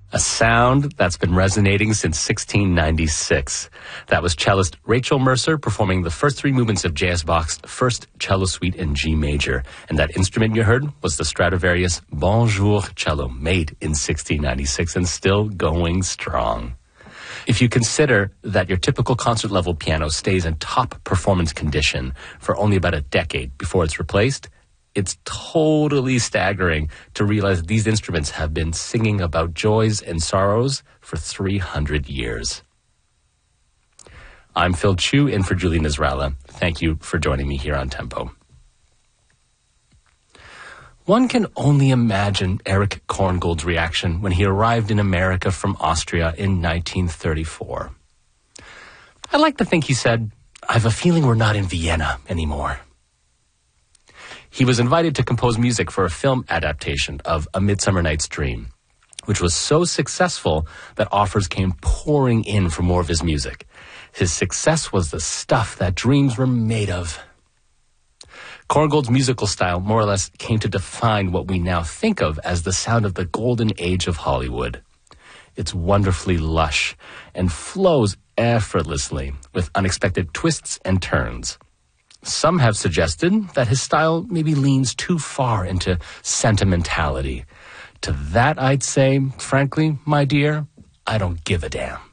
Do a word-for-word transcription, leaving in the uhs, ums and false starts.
A sound that's been resonating since sixteen ninety-six. That was cellist Rachel Mercer performing the first three movements of J S Bach's first cello suite in G major. And that instrument you heard was the Stradivarius Bonjour cello, made in sixteen ninety-six and still going strong. If you consider that your typical concert-level piano stays in top performance condition for only about a decade before it's replaced, it's totally staggering to realize these instruments have been singing about joys and sorrows for three hundred years. I'm Phil Chu, in for Julie Nizralla. Thank you for joining me here on Tempo. One can only imagine Erich Korngold's reaction when he arrived in America from Austria in nineteen thirty-four. I like to think he said, "I have a feeling we're not in Vienna anymore." He was invited to compose music for a film adaptation of A Midsummer Night's Dream, which was so successful that offers came pouring in for more of his music. His success was the stuff that dreams were made of. Korngold's musical style more or less came to define what we now think of as the sound of the golden age of Hollywood. It's wonderfully lush and flows effortlessly with unexpected twists and turns. Some have suggested that his style maybe leans too far into sentimentality. To that I'd say, frankly, my dear, I don't give a damn.